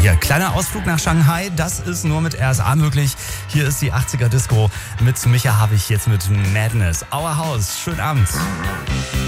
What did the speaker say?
hier, kleiner Ausflug nach Shanghai, das ist nur mit RSA möglich. Hier ist die 80er Disco mit Micha Habich jetzt mit Madness. Our House, schönen Abend.